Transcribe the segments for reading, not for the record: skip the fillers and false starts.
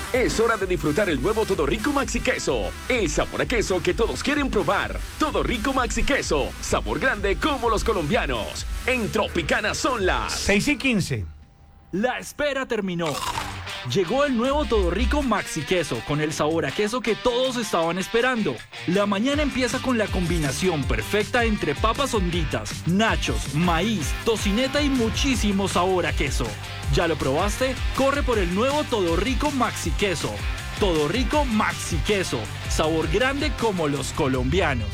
Es hora de disfrutar el nuevo Todo Rico Maxi Queso. El sabor a queso que todos quieren probar. Todo Rico Maxi Queso. Sabor grande como los colombianos. En Tropicana son las 6:15. La espera terminó. Llegó el nuevo Todo Rico Maxi Queso con el sabor a queso que todos estaban esperando. La mañana empieza con la combinación perfecta entre papas honditas, nachos, maíz, tocineta y muchísimo sabor a queso. ¿Ya lo probaste? Corre por el nuevo Todo Rico Maxi Queso. Todo Rico Maxi Queso. Sabor grande como los colombianos.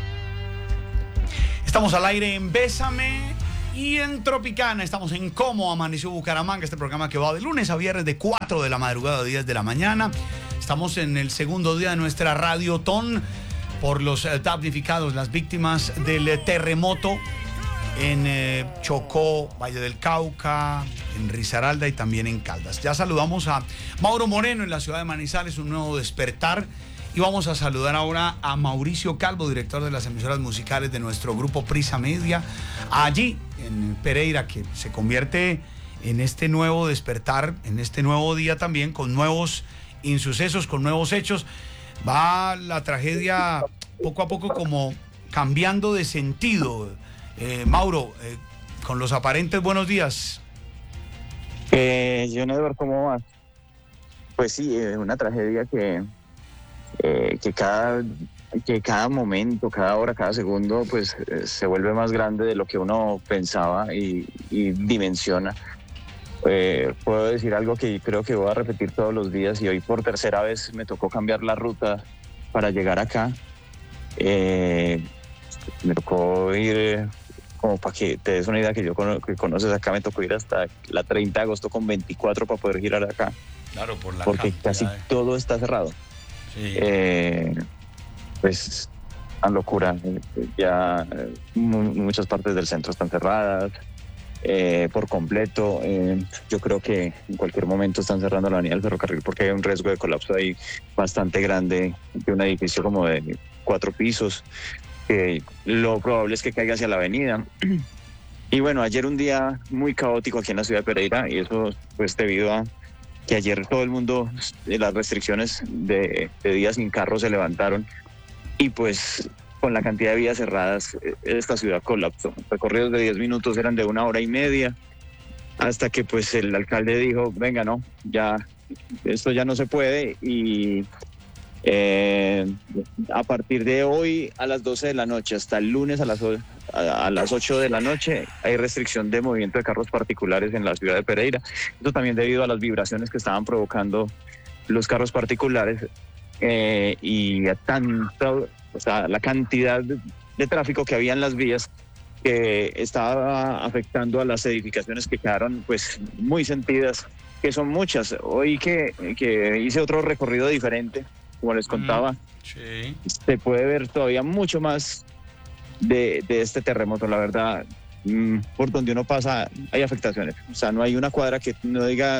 Estamos al aire en Bésame y en Tropicana. Estamos en Cómo Amaneció Bucaramanga, este programa que va de lunes a viernes de 4 de la madrugada a 10 de la mañana. Estamos en el segundo día de nuestra radiotón por los damnificados, las víctimas del terremoto en Chocó, Valle del Cauca, en Risaralda y también en Caldas. Ya saludamos a Mauro Moreno en la ciudad de Manizales, un nuevo despertar. Y vamos a saludar ahora a Mauricio Calvo, director de las emisoras musicales de nuestro grupo Prisa Media, allí en Pereira, que se convierte en este nuevo despertar, en este nuevo día también, con nuevos insucesos, con nuevos hechos. Va la tragedia poco a poco como cambiando de sentido. Mauro, con los aparentes buenos días. John Edward, ¿cómo vas? Pues sí, una tragedia que cada momento, cada hora, cada segundo, pues se vuelve más grande de lo que uno pensaba y dimensiona. Puedo decir algo que creo que voy a repetir todos los días, y hoy por tercera vez me tocó cambiar la ruta para llegar acá. Me tocó ir, como para que te des una idea, que que conoces acá, me tocó ir hasta la 30 de agosto con 24 para poder girar acá. Claro, porque casi todo está cerrado. Sí. Pues una locura. Ya muchas partes del centro están cerradas por completo. Yo creo que en cualquier momento están cerrando la avenida del ferrocarril porque hay un riesgo de colapso ahí bastante grande de un edificio como de 4 pisos. Lo probable es que caiga hacia la avenida. Y bueno, ayer un día muy caótico aquí en la ciudad de Pereira, y eso pues debido a que ayer todo el mundo, las restricciones de días sin carro se levantaron, y pues con la cantidad de vías cerradas, esta ciudad colapsó. Recorridos de 10 minutos eran de 1 hora y media, hasta que pues el alcalde dijo, venga, no, ya, esto ya no se puede, y a partir de hoy a las 12 de la noche hasta el lunes a las 8 de la noche hay restricción de movimiento de carros particulares en la ciudad de Pereira. Esto también debido a las vibraciones que estaban provocando los carros particulares y a la cantidad de tráfico que había en las vías, que estaba afectando a las edificaciones que quedaron pues muy sentidas, que son muchas. Hoy que hice otro recorrido diferente, como les contaba, sí, se puede ver todavía mucho más de este terremoto. La verdad, por donde uno pasa hay afectaciones. O sea, no hay una cuadra que no diga,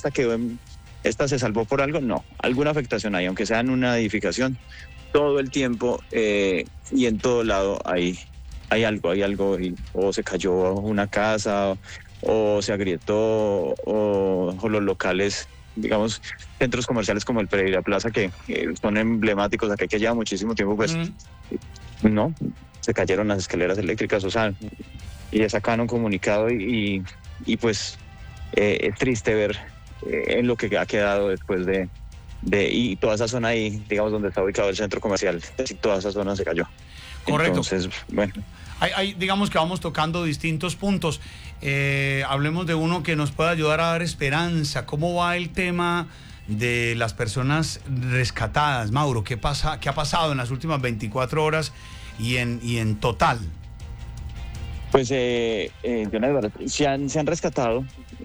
esta se salvó por algo. No, alguna afectación hay, aunque sea en una edificación. Todo el tiempo y en todo lado hay algo, o se cayó una casa, o se agrietó, o los locales, digamos, centros comerciales como el Pereira Plaza, que son emblemáticos acá, que lleva muchísimo tiempo, pues no, se cayeron las escaleras eléctricas, o sea, y ya sacaron un comunicado y pues es triste ver en lo que ha quedado después y toda esa zona ahí, digamos, donde está ubicado el centro comercial, toda esa zona se cayó. Correcto. Entonces, bueno. Digamos que vamos tocando distintos puntos. Hablemos de uno que nos pueda ayudar a dar esperanza. ¿Cómo va el tema de las personas rescatadas, Mauro? ¿Qué ha pasado en las últimas 24 horas y en total? Pues, John Edward, se han rescatado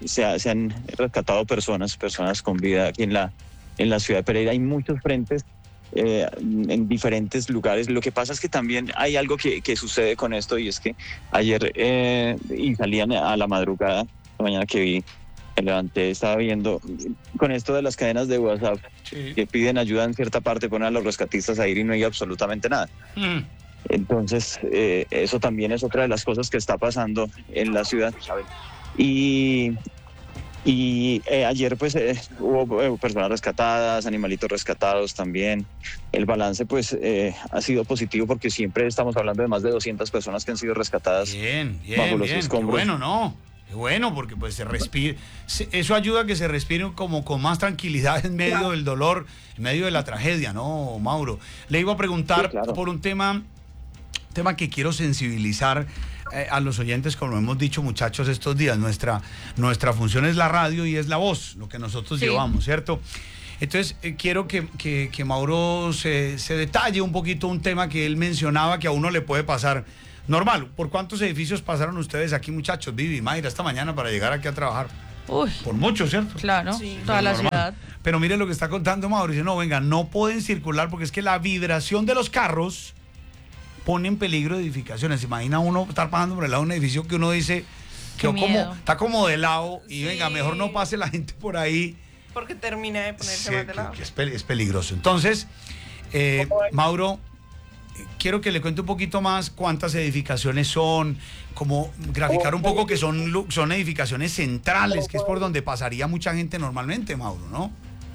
personas con vida aquí en la ciudad de Pereira. Hay muchos frentes en diferentes lugares. Lo que pasa es que también hay algo que sucede con esto, y es que ayer y salían a la madrugada, la mañana que vi, me levanté, estaba viendo con esto de las cadenas de WhatsApp, sí, que piden ayuda en cierta parte, ponen a los rescatistas a ir y no hay absolutamente nada. Entonces, eso también es otra de las cosas que está pasando en la ciudad. Y Y ayer pues hubo personas rescatadas, animalitos rescatados también. El balance pues ha sido positivo porque siempre estamos hablando de más de 200 personas que han sido rescatadas bajo los escombros. Qué bueno, ¿no? Qué bueno, porque pues se respira, eso ayuda a que se respire como con más tranquilidad en medio del dolor, en medio de la tragedia, ¿no, Mauro? Le iba a preguntar por un tema que quiero sensibilizar a los oyentes, como hemos dicho, muchachos, estos días. Nuestra función es la radio y es la voz, lo que nosotros llevamos, ¿cierto? Entonces, quiero que Mauro se detalle un poquito un tema que él mencionaba que a uno le puede pasar normal. ¿Por cuántos edificios pasaron ustedes aquí, muchachos, Vivi y Mayra, esta mañana para llegar aquí a trabajar? Uy. Por muchos, ¿cierto? Claro, toda la ciudad. Pero mire lo que está contando Mauro. Dice, no, venga, no pueden circular porque es que la vibración de los carros pone en peligro edificaciones. Imagina uno estar pasando por el lado de un edificio que uno dice que está como de lado y venga, mejor no pase la gente por ahí. Porque termina de ponerse más de lado. Que es peligroso. Entonces, Mauro, quiero que le cuente un poquito más cuántas edificaciones son, como graficar un poco que son edificaciones centrales, que es por donde pasaría mucha gente normalmente, Mauro, ¿no?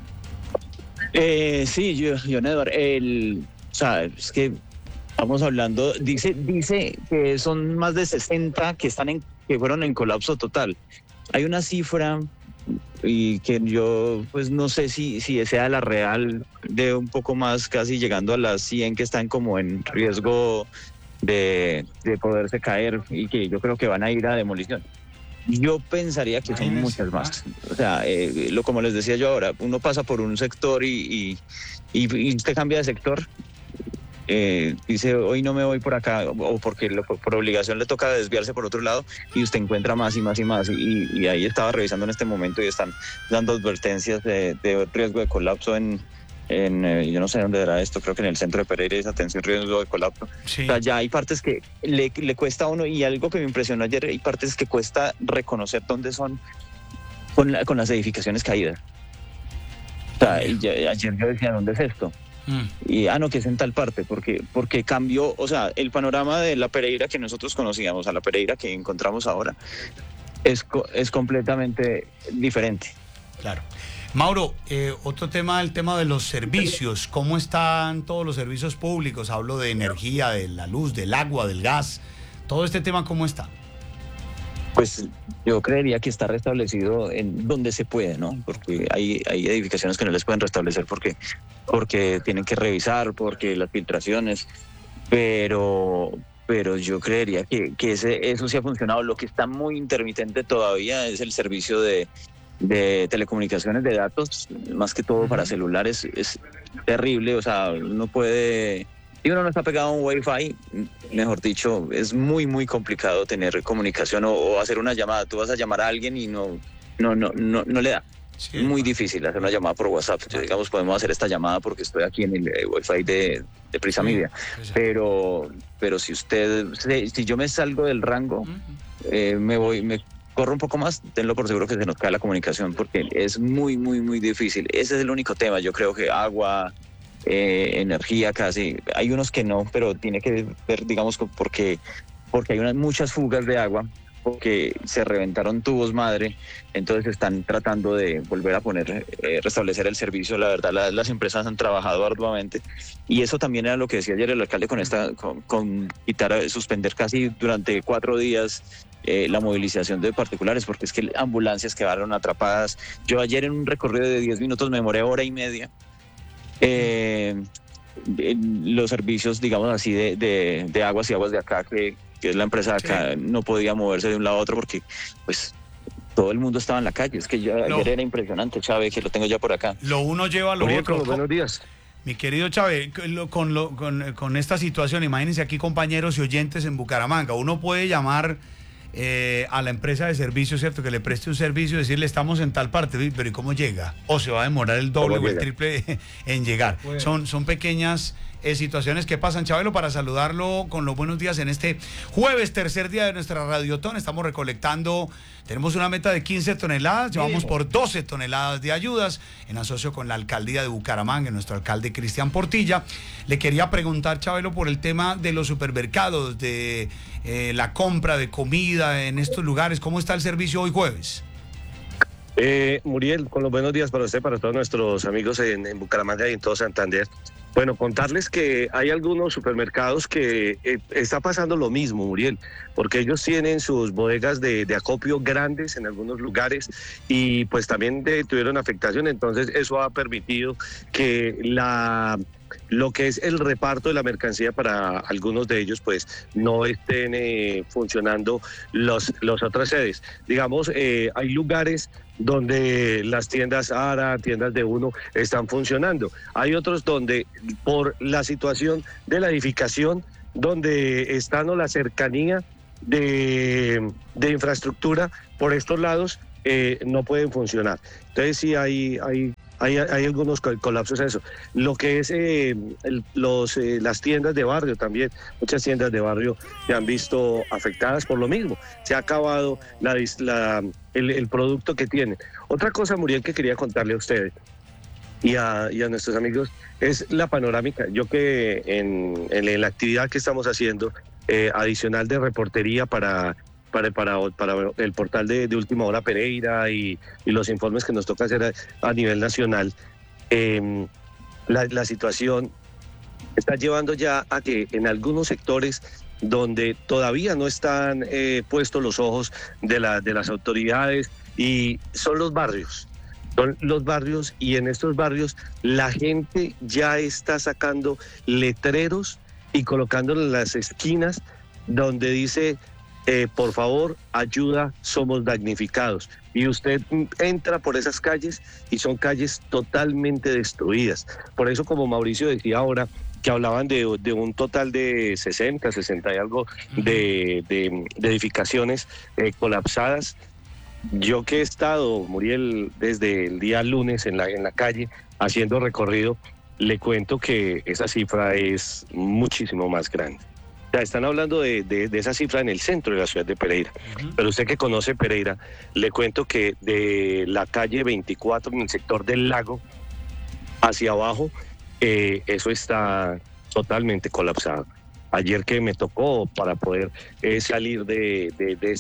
Sí, John Edward, o sea, es que estamos hablando, dice que son más de 60 que fueron en colapso total. Hay una cifra y que yo pues no sé si sea la real, de un poco más, casi llegando a las 100 que están como en riesgo de poderse caer y que yo creo que van a ir a demolición. Yo pensaría que son muchas más. O sea, como les decía yo ahora, uno pasa por un sector y usted cambia de sector. Dice, hoy no me voy por acá, o porque por obligación le toca desviarse por otro lado, y usted encuentra más y más y más. Y ahí estaba revisando en este momento y están dando advertencias de riesgo de colapso en yo no sé dónde era esto, creo que en el centro de Pereira es atención, riesgo de colapso. Sí. O sea, ya hay partes que le cuesta a uno, y algo que me impresionó ayer, hay partes que cuesta reconocer dónde son con las edificaciones caídas. O sea, ayer yo decía, ¿dónde es esto? Y no, que es en tal parte, porque cambió, o sea, el panorama de la Pereira que nosotros conocíamos a la Pereira que encontramos ahora es completamente diferente. Claro. Mauro, otro tema, el tema de los servicios. ¿Cómo están todos los servicios públicos? Hablo de energía, de la luz, del agua, del gas. Todo este tema, ¿cómo está? Pues yo creería que está restablecido en donde se puede, ¿no? Porque hay edificaciones que no les pueden restablecer porque tienen que revisar, porque las filtraciones, pero yo creería que eso sí ha funcionado. Lo que está muy intermitente todavía es el servicio de telecomunicaciones, de datos, más que todo para celulares. Es terrible, o sea, uno puede... Si uno no está pegado a un Wi-Fi, mejor dicho, es muy, muy complicado tener comunicación o hacer una llamada. Tú vas a llamar a alguien y no le da. Sí, es muy difícil hacer una llamada por WhatsApp. Digamos, podemos hacer esta llamada porque estoy aquí en el Wi-Fi de Prisa Media. Pero si yo me salgo del rango, me corro un poco más, tenlo por seguro que se nos cae la comunicación, porque es muy, muy, muy difícil. Ese es el único tema. Yo creo que agua... energía casi, hay unos que no, pero tiene que ver, digamos, porque hay muchas fugas de agua, porque se reventaron tubos madre, entonces están tratando de volver a restablecer el servicio. La verdad, las empresas han trabajado arduamente, y eso también era lo que decía ayer el alcalde con suspender casi durante 4 días la movilización de particulares, porque es que ambulancias quedaron atrapadas. Yo ayer en un recorrido de 10 minutos me demoré 1:30. Los servicios, digamos así, de aguas y aguas de acá, que es la empresa de acá, no podía moverse de un lado a otro porque pues todo el mundo estaba en la calle. Es que ayer era impresionante, Chávez, que lo tengo ya por acá. Lo uno lleva a lo otro. Buenos días. Mi querido Chávez, con esta situación, imagínense aquí, compañeros y oyentes en Bucaramanga, uno puede llamar a la empresa de servicios, ¿cierto? Que le preste un servicio y decirle, estamos en tal parte, pero ¿y cómo llega? O se va a demorar el doble o el triple en llegar. Son pequeñas situaciones que pasan. Chabelo, para saludarlo con los buenos días en este jueves, tercer día de nuestra Radiotón. Estamos recolectando, tenemos una meta de 15 toneladas, llevamos por 12 toneladas de ayudas en asocio con la alcaldía de Bucaramanga, nuestro alcalde Cristian Portilla. Le quería preguntar, Chabelo, por el tema de los supermercados, de la compra de comida en estos lugares. ¿Cómo está el servicio hoy jueves? Muriel, con los buenos días para usted, para todos nuestros amigos en Bucaramanga y en todo Santander. Bueno, contarles que hay algunos supermercados que está pasando lo mismo, Muriel, porque ellos tienen sus bodegas de acopio grandes en algunos lugares y pues también tuvieron afectación, entonces eso ha permitido que lo que es el reparto de la mercancía para algunos de ellos pues no estén funcionando las otras sedes. Digamos, hay lugares donde las tiendas Zara, tiendas de Uno están funcionando. Hay otros donde por la situación de la edificación, donde están o la cercanía de infraestructura por estos lados, no pueden funcionar. Entonces sí hay algunos colapsos en eso. Lo que es las tiendas de barrio también, muchas tiendas de barrio se han visto afectadas por lo mismo. Se ha acabado el producto que tienen. Otra cosa, Muriel, que quería contarle a ustedes y a nuestros amigos es la panorámica. Yo que en la actividad que estamos haciendo, adicional de reportería para el portal de Última Hora Pereira y los informes que nos toca hacer a nivel nacional, la situación está llevando ya a que en algunos sectores donde todavía no están puestos los ojos de las autoridades, y son los barrios y en estos barrios la gente ya está sacando letreros y colocándolos en las esquinas donde dice: por favor, ayuda, somos damnificados. Y usted entra por esas calles y son calles totalmente destruidas. Por eso, como Mauricio decía ahora, que hablaban de un total de 60 y algo de edificaciones colapsadas. Yo que he estado, Muriel, desde el día lunes en la calle haciendo recorrido, le cuento que esa cifra es muchísimo más grande. O sea, están hablando de esa cifra en el centro de la ciudad de Pereira. Pero usted que conoce Pereira, le cuento que de la calle 24, en el sector del lago, hacia abajo, eso está totalmente colapsado. Ayer que me tocó para poder salir de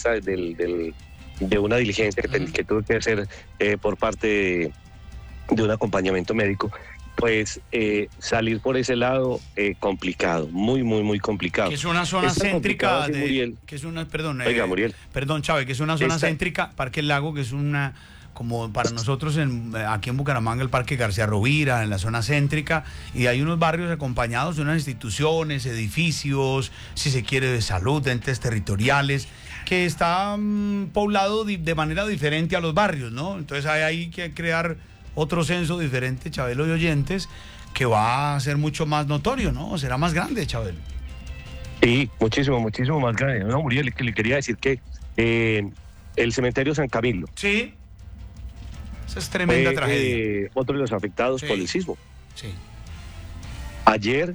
una diligencia que tuve que hacer por parte de un acompañamiento médico, pues salir por ese lado complicado, muy complicado. Que es una zona céntrica Muriel. Que es una, perdón, Oiga, Muriel. Perdón, Chávez, que es una zona céntrica, Parque El Lago, que es una, como para nosotros aquí en Bucaramanga, el Parque García Rovira, en la zona céntrica, y hay unos barrios acompañados de unas instituciones, edificios, si se quiere, de salud, de entes territoriales, que está poblado de manera diferente a los barrios, ¿no? Entonces hay que crear otro censo diferente, Chabelo y oyentes, que va a ser mucho más notorio, ¿no? Será más grande, Chabelo. Sí, muchísimo más grande. No, Muriel, le quería decir que el cementerio San Camilo. Sí. Esa es tremenda tragedia. Otro de los afectados por el sismo. Sí. Ayer,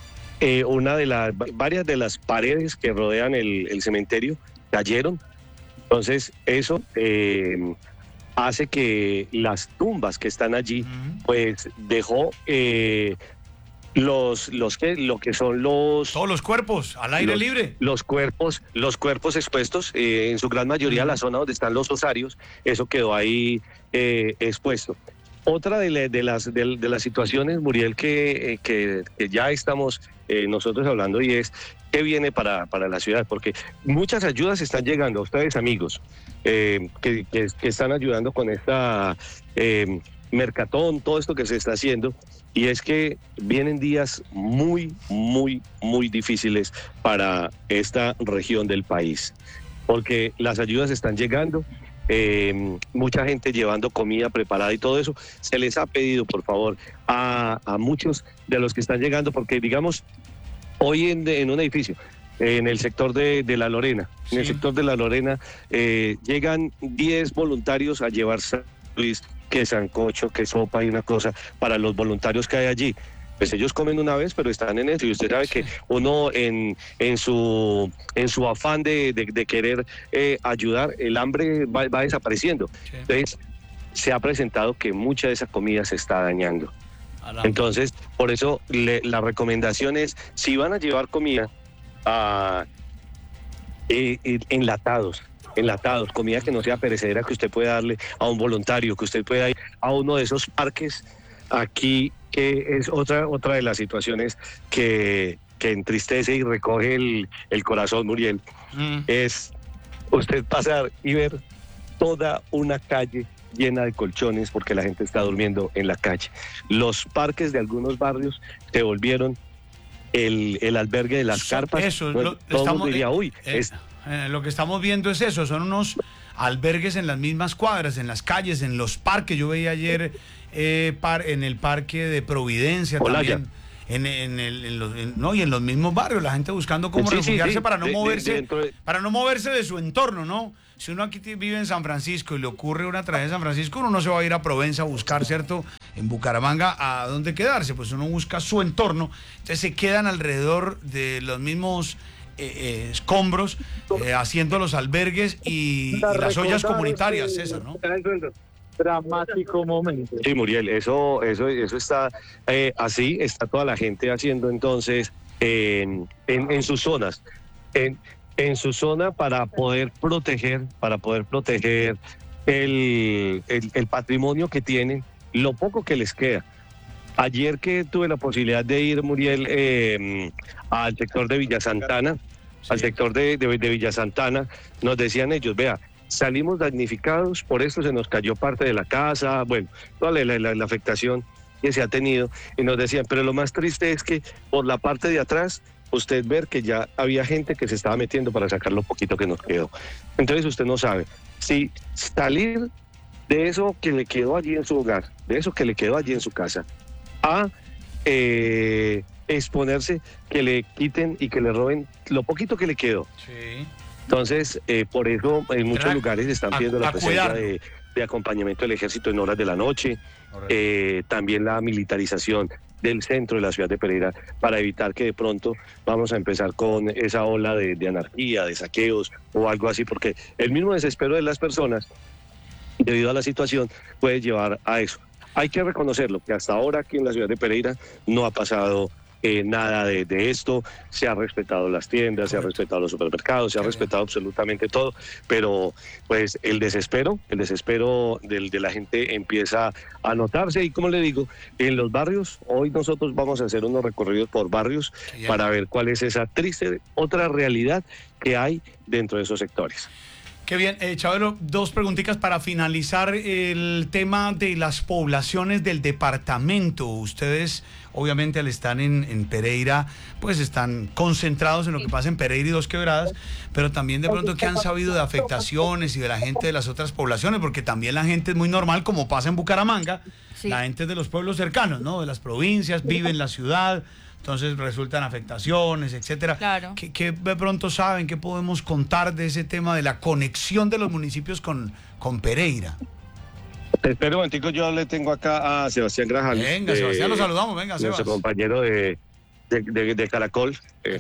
varias de las paredes que rodean el cementerio cayeron. Entonces, eso hace que las tumbas que están allí, pues dejó lo que son todos los cuerpos al aire libre. Los cuerpos expuestos, en su gran mayoría la zona donde están los osarios, eso quedó ahí expuesto. Otra de las situaciones, Muriel, que ya estamos nosotros hablando, y es qué viene para la ciudad, porque muchas ayudas están llegando a ustedes, amigos, que están ayudando con esta mercatón, todo esto que se está haciendo, y es que vienen días muy difíciles para esta región del país, porque las ayudas están llegando. Mucha gente llevando comida preparada y todo eso. Se les ha pedido, por favor, a muchos de los que están llegando, porque digamos, hoy en un edificio, en el sector de La Lorena, en el sector de La Lorena, llegan 10 voluntarios a llevar sándwich, que sancocho, que sopa y una cosa para los voluntarios que hay allí. Pues ellos comen una vez, pero están en eso, y usted sabe que uno en su afán de querer ayudar, el hambre va desapareciendo. Entonces, se ha presentado que mucha de esa comida se está dañando. Entonces, por eso la recomendación es, si van a llevar comida, enlatados, enlatados, comida que no sea perecedera, que usted pueda darle a un voluntario, que usted pueda ir a uno de esos parques aquí, que es otra de las situaciones que entristece y recoge el corazón, Muriel, es usted pasar y ver toda una calle llena de colchones porque la gente está durmiendo en la calle. Los parques de algunos barrios se volvieron el albergue de las carpas. Eso, todo el mundo diría, uy, lo que estamos viendo es eso, son unos albergues en las mismas cuadras, en las calles, en los parques. Yo veía ayer en el parque de Providencia Olaya. también. Y en los mismos barrios, la gente buscando cómo refugiarse para no moverse de su entorno, ¿no? Si uno aquí vive en San Francisco y le ocurre una tragedia en San Francisco, uno no se va a ir a Provenza a buscar, ¿cierto? En Bucaramanga, ¿a dónde quedarse? Pues uno busca su entorno, entonces se quedan alrededor de los mismos escombros, haciendo los albergues y las ollas comunitarias, César, ¿no? Dramático momento. Sí, Muriel, eso está así, está toda la gente haciendo entonces en sus zonas, en su zona para poder proteger el patrimonio que tienen, lo poco que les queda. Ayer que tuve la posibilidad de ir, Muriel, al sector de Villa Santana, al sector de Villa Santana, nos decían ellos, vea, salimos damnificados, por esto se nos cayó parte de la casa, bueno, toda la afectación que se ha tenido, y nos decían, pero lo más triste es que por la parte de atrás, usted ver que ya había gente que se estaba metiendo para sacar lo poquito que nos quedó. Entonces usted no sabe si salir de eso que le quedó allí en su hogar, de eso que le quedó allí en su casa, a exponerse que le quiten y que le roben lo poquito que le quedó. Sí. Entonces, por eso en muchos lugares están pidiendo la presencia de acompañamiento del ejército en horas de la noche, también la militarización del centro de la ciudad de Pereira para evitar que de pronto vamos a empezar con esa ola de anarquía, de saqueos o algo así, porque el mismo desespero de las personas debido a la situación puede llevar a eso. Hay que reconocerlo, que hasta ahora aquí en la ciudad de Pereira no ha pasado nada de esto, se ha respetado las tiendas, se ha respetado los supermercados, se ha respetado absolutamente todo, pero pues el desespero de la gente empieza a notarse y como le digo, en los barrios, hoy nosotros vamos a hacer unos recorridos por barrios para ver cuál es esa triste otra realidad que hay dentro de esos sectores. Qué bien, Chabelo, dos preguntitas para finalizar el tema de las poblaciones del departamento. Ustedes, obviamente, al estar en Pereira, pues están concentrados en lo que pasa en Pereira y Dos Quebradas, pero también de pronto que han sabido de afectaciones y de la gente de las otras poblaciones, porque también la gente es muy normal, como pasa en Bucaramanga, sí. La gente es de los pueblos cercanos, ¿no? De las provincias, vive en la ciudad. Entonces resultan afectaciones, etcétera. Claro. ¿Qué de pronto saben? ¿Qué podemos contar de ese tema de la conexión de los municipios con Pereira? Espera un momentico, yo le tengo acá a Sebastián Grajales. Venga, Sebastián, lo saludamos, venga, nuestro Sebas. compañero de Caracol,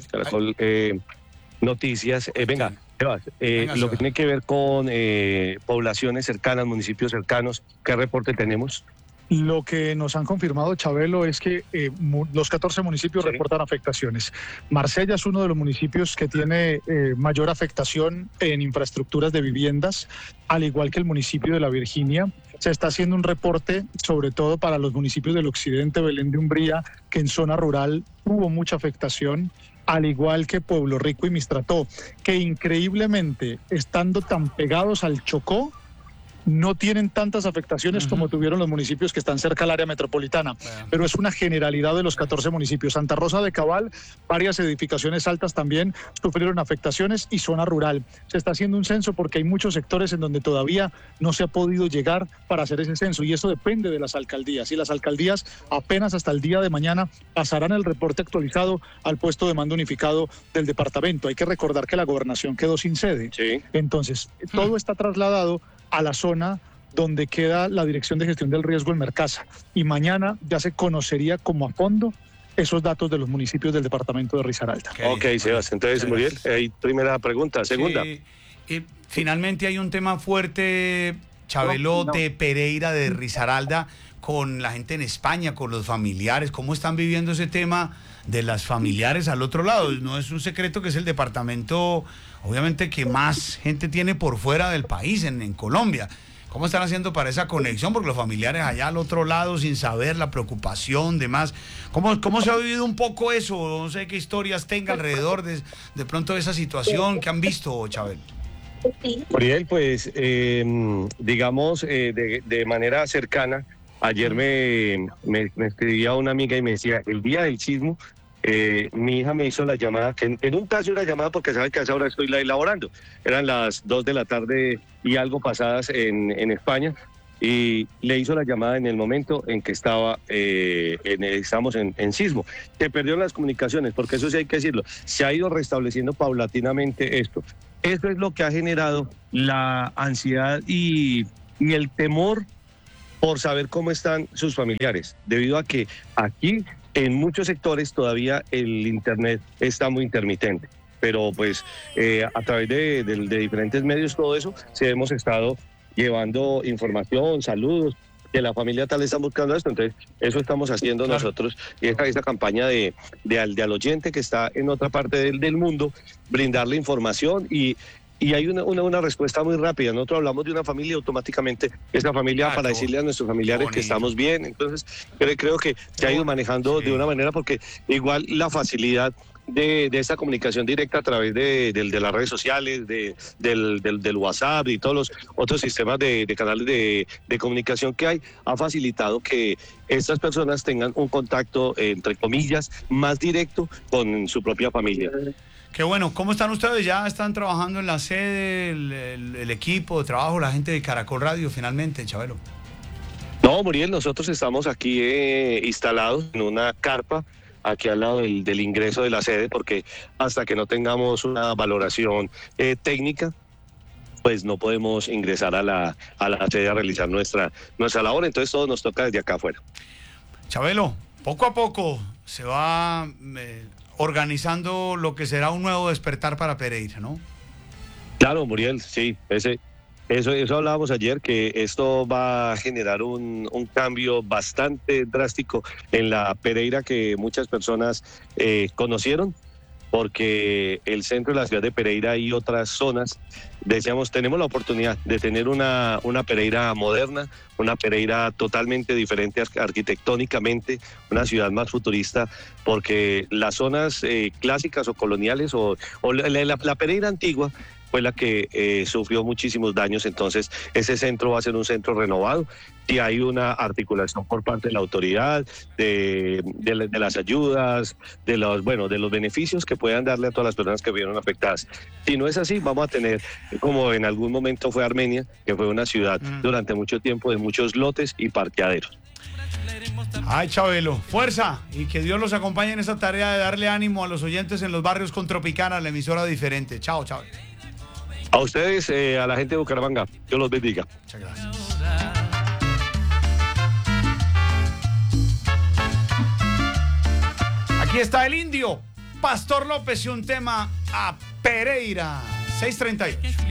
Noticias. Venga, Sebas, Venga, lo Sebas. que tiene que ver con poblaciones cercanas, municipios cercanos, ¿qué reporte tenemos? Lo que nos han confirmado, Chabelo, es que los 14 municipios Sí. reportan afectaciones. Marsella es uno de los municipios que tiene mayor afectación en infraestructuras de viviendas, al igual que el municipio de La Virginia. Se está haciendo un reporte, sobre todo para los municipios del occidente, Belén de Umbría, que en zona rural hubo mucha afectación, al igual que Pueblo Rico y Mistrató, que increíblemente, estando tan pegados al Chocó, no tienen tantas afectaciones como tuvieron los municipios que están cerca al área metropolitana, pero es una generalidad de los 14 municipios. Santa Rosa de Cabal, varias edificaciones altas también sufrieron afectaciones y zona rural. Se está haciendo un censo porque hay muchos sectores en donde todavía no se ha podido llegar para hacer ese censo y eso depende de las alcaldías y las alcaldías apenas hasta el día de mañana pasarán el reporte actualizado al puesto de mando unificado del departamento. Hay que recordar que la gobernación quedó sin sede. Sí. Entonces, todo está trasladado a la zona donde queda la Dirección de Gestión del Riesgo en Mercasa. Y mañana ya se conocería como a fondo esos datos de los municipios del departamento de Risaralda. Ok, Sebas, entonces, Muriel, ahí primera pregunta. Segunda. Sí, finalmente hay un tema fuerte, Chabelo, de Pereira, de Risaralda, con la gente en España, con los familiares? ¿Cómo están viviendo ese tema de las familiares al otro lado? No es un secreto que es el departamento, obviamente, que más gente tiene por fuera del país, en Colombia. ¿Cómo están haciendo para esa conexión? Porque los familiares allá al otro lado, sin saber, la preocupación, demás. ¿Cómo se ha vivido un poco eso? No sé qué historias tenga alrededor de pronto de esa situación que han visto, Chabelo. Muriel, pues, digamos, de manera cercana, ayer me escribía una amiga y me decía, el día del sismo, mi hija me hizo la llamada, que en un caso una llamada porque sabe que a esa hora estoy elaborando. Eran las 2 de la tarde y algo pasadas en España, y le hizo la llamada en el momento en que estábamos en sismo. Se perdieron las comunicaciones, porque eso sí hay que decirlo. Se ha ido restableciendo paulatinamente esto. Eso es lo que ha generado la ansiedad y el temor por saber cómo están sus familiares, debido a que aquí en muchos sectores todavía el internet está muy intermitente, pero pues a través de diferentes medios, todo eso, sí hemos estado llevando información, saludos, que la familia tal están buscando esto. Entonces eso estamos haciendo nosotros, y esta campaña de al oyente que está en otra parte del mundo, brindarle información y hay una respuesta muy rápida. Nosotros hablamos de una familia, automáticamente esta familia para decirle a nuestros familiares que estamos bien. Entonces creo que se ha ido manejando de una manera, porque igual la facilidad de esta comunicación directa a través de las redes sociales, del WhatsApp y todos los otros sistemas de canales de comunicación que hay, ha facilitado que estas personas tengan un contacto, entre comillas, más directo con su propia familia. Qué bueno. ¿Cómo están ustedes? ¿Ya están trabajando en la sede, el equipo de trabajo, la gente de Caracol Radio finalmente, Chabelo? No, Muriel, nosotros estamos aquí instalados en una carpa, aquí al lado del ingreso de la sede, porque hasta que no tengamos una valoración técnica, pues no podemos ingresar a la sede a realizar nuestra labor. Entonces todo nos toca desde acá afuera. Chabelo, poco a poco se va organizando lo que será un nuevo despertar para Pereira, ¿no? Claro, Muriel, sí, eso hablábamos ayer, que esto va a generar un cambio bastante drástico en la Pereira que muchas personas conocieron, porque el centro de la ciudad de Pereira y otras zonas, decíamos, tenemos la oportunidad de tener una Pereira moderna, una Pereira totalmente diferente arquitectónicamente, una ciudad más futurista, porque las zonas clásicas o coloniales o la Pereira antigua fue la que sufrió muchísimos daños. Entonces ese centro va a ser un centro renovado, y hay una articulación por parte de la autoridad, de las ayudas, de los beneficios que puedan darle a todas las personas que vieron afectadas. Si no es así, vamos a tener, como en algún momento fue Armenia, que fue una ciudad durante mucho tiempo de muchos lotes y parqueaderos. Ay, Chabelo, fuerza, y que Dios los acompañe en esta tarea de darle ánimo a los oyentes en los barrios con Tropicana, la emisora diferente. Chao, Chabelo. A ustedes, a la gente de Bucaramanga, Dios los bendiga. Muchas gracias. Aquí está el indio, Pastor López, y un tema a Pereira. 6:38.